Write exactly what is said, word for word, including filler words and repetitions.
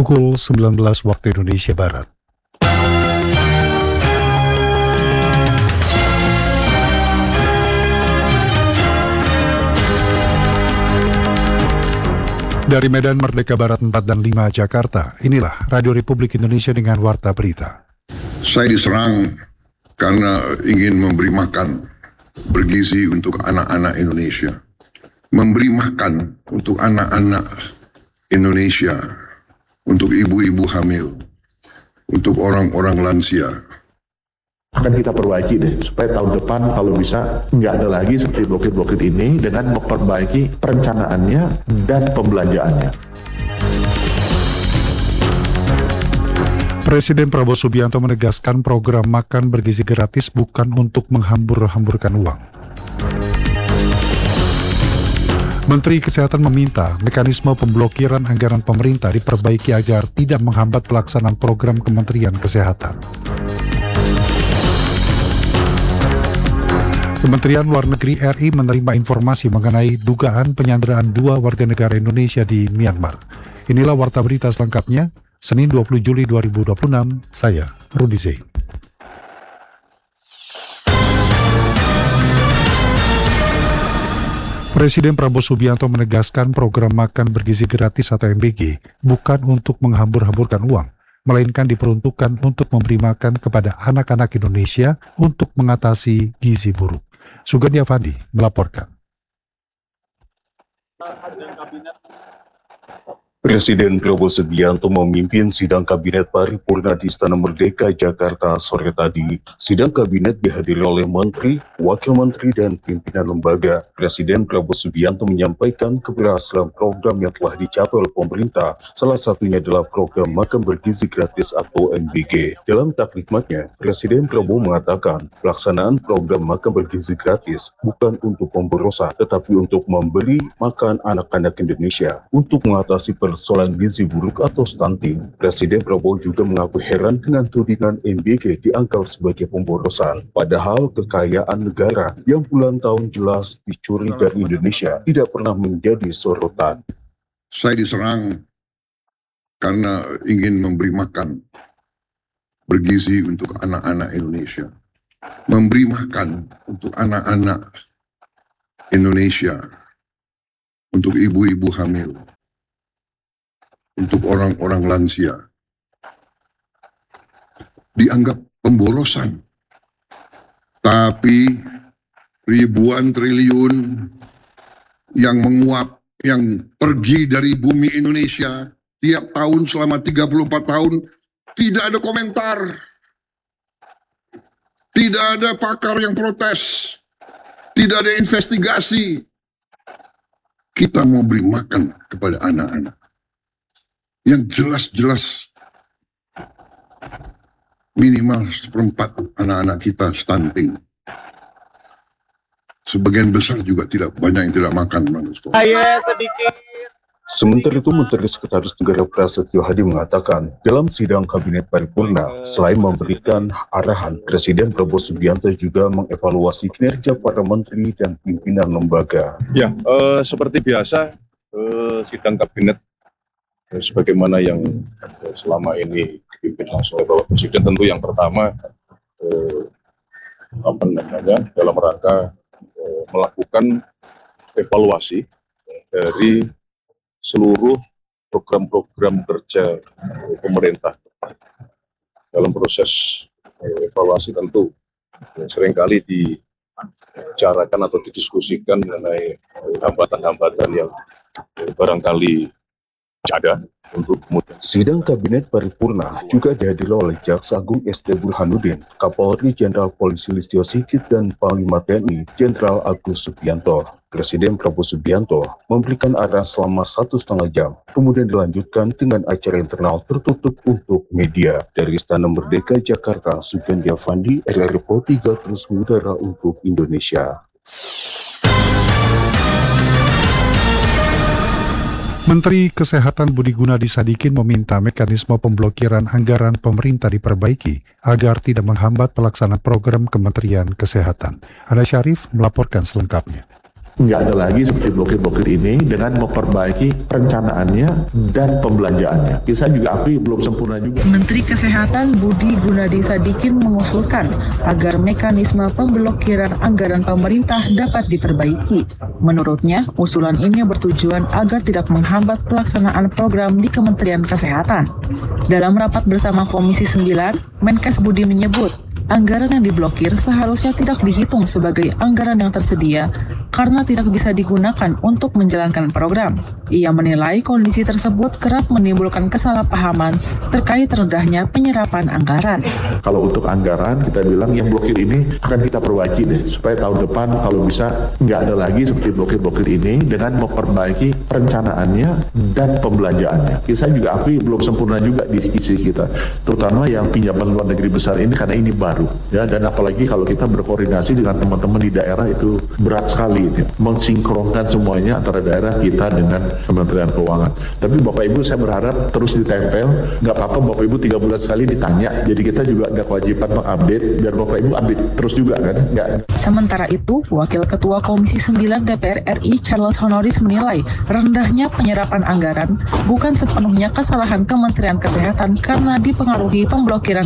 pukul sembilan belas waktu Indonesia Barat. Dari Medan Merdeka Barat empat dan lima Jakarta, inilah Radio Republik Indonesia dengan Warta Berita. Saya diserang karena ingin memberi makan bergizi untuk anak-anak Indonesia. Memberi makan untuk anak-anak Indonesia, untuk ibu-ibu hamil, untuk orang-orang lansia. Akan kita perbaiki deh, supaya tahun depan kalau bisa nggak ada lagi seperti blokir-blokir ini dengan memperbaiki perencanaannya dan pembelanjaannya. Presiden Prabowo Subianto menegaskan program makan bergizi gratis bukan untuk menghambur-hamburkan uang. Menteri Kesehatan meminta mekanisme pemblokiran anggaran pemerintah diperbaiki agar tidak menghambat pelaksanaan program Kementerian Kesehatan. Kementerian Luar Negeri R I menerima informasi mengenai dugaan penyanderaan dua warga negara Indonesia di Myanmar. Inilah Warta Berita selengkapnya, Senin dua puluh Juli dua ribu dua puluh enam, saya Rudi Zain. Presiden Prabowo Subianto menegaskan program makan bergizi gratis atau M B G bukan untuk menghambur-hamburkan uang, melainkan diperuntukkan untuk memberi makan kepada anak-anak Indonesia untuk mengatasi gizi buruk. Sugandi Avandi melaporkan. Presiden Prabowo Subianto memimpin sidang Kabinet Paripurna di Istana Merdeka, Jakarta sore tadi. Sidang Kabinet dihadiri oleh Menteri, Wakil Menteri, dan pimpinan lembaga. Presiden Prabowo Subianto menyampaikan keberhasilan program yang telah dicapai oleh pemerintah. Salah satunya adalah program makan bergizi gratis atau M B G. Dalam taklimatnya, Presiden Prabowo mengatakan pelaksanaan program makan bergizi gratis bukan untuk pemborosan, tetapi untuk memberi makan anak-anak Indonesia untuk mengatasi persoalan gizi buruk atau stunting. Presiden Prabowo juga mengaku heran dengan tudingan M B G dianggap sebagai pemborosan. Padahal kekayaan negara yang puluhan tahun jelas dicuri dari Indonesia tidak pernah menjadi sorotan. Saya diserang karena ingin memberi makan bergizi untuk anak-anak Indonesia. Memberi makan untuk anak-anak Indonesia, untuk ibu-ibu hamil, untuk orang-orang lansia, dianggap pemborosan. Tapi ribuan triliun yang menguap, yang pergi dari bumi Indonesia tiap tahun selama tiga puluh empat tahun, tidak ada komentar. Tidak ada pakar yang protes. Tidak ada investigasi. Kita mau beri makan kepada anak-anak yang jelas-jelas minimal seperempat anak-anak kita stunting. Sebagian besar juga tidak, banyak yang tidak makan. Saya sedikit. Sementara itu, Menteri Sekretaris Negara Prasetyo Hadi mengatakan, dalam sidang Kabinet Paripurna, selain memberikan arahan, Presiden Prabowo Subianto juga mengevaluasi kinerja para menteri dan pimpinan lembaga. Ya, eh, seperti biasa, eh, sidang Kabinet sebagaimana yang selama ini dipimpin langsung oleh Bapak Presiden, tentu yang pertama eh, apa namanya dalam rangka eh, melakukan evaluasi dari seluruh program-program kerja eh, pemerintah. Dalam proses eh, evaluasi tentu eh, seringkali dibicarakan atau didiskusikan mengenai eh, hambatan-hambatan yang eh, barangkali ada untuk kemudian. Sidang Kabinet Paripurna juga dihadiri oleh Jaksa Agung S D Burhanuddin, Kapolri Jenderal Polisi Listio Sigit, dan Panglima T N I Jenderal Agus Subianto. Presiden Prabowo Subianto memberikan arahan selama satu setengah jam, kemudian dilanjutkan dengan acara internal tertutup untuk media. Dari Istana Merdeka, Jakarta, Sugandi Avandi, R R I tiga terus mengudara untuk Indonesia. Menteri Kesehatan Budi Gunadi Sadikin meminta mekanisme pemblokiran anggaran pemerintah diperbaiki agar tidak menghambat pelaksanaan program Kementerian Kesehatan. Ana Syarif melaporkan selengkapnya. nggak ada lagi seperti blokir-blokir ini dengan memperbaiki perencanaannya dan pembelanjaannya. Saya juga akui belum sempurna juga. Menteri Kesehatan Budi Gunadi Sadikin mengusulkan agar mekanisme pemblokiran anggaran pemerintah dapat diperbaiki. Menurutnya, usulan ini bertujuan agar tidak menghambat pelaksanaan program di Kementerian Kesehatan. Dalam rapat bersama Komisi sembilan, Menkes Budi menyebut, anggaran yang diblokir seharusnya tidak dihitung sebagai anggaran yang tersedia karena tidak bisa digunakan untuk menjalankan program. Ia menilai kondisi tersebut kerap menimbulkan kesalahpahaman terkait rendahnya penyerapan anggaran. Kalau untuk anggaran, kita bilang yang blokir ini akan kita perbaiki deh, supaya tahun depan kalau bisa nggak ada lagi seperti blokir-blokir ini dengan memperbaiki perencanaannya dan pembelanjaannya. Saya juga akui belum sempurna juga di sisi kita, terutama yang pinjaman luar negeri besar ini karena ini baru. Ya, dan apalagi kalau kita berkoordinasi dengan teman-teman di daerah itu berat sekali ya, mensinkronkan semuanya antara daerah kita dengan Kementerian Keuangan. Tapi Bapak Ibu saya berharap terus ditempel, nggak apa-apa Bapak Ibu tiga bulan sekali ditanya, jadi kita juga ada kewajiban mengupdate biar Bapak Ibu update terus juga kan. Nggak. Sementara itu, Wakil Ketua Komisi sembilan D P R R I Charles Honoris menilai rendahnya penyerapan anggaran bukan sepenuhnya kesalahan Kementerian Kesehatan karena dipengaruhi pemblokiran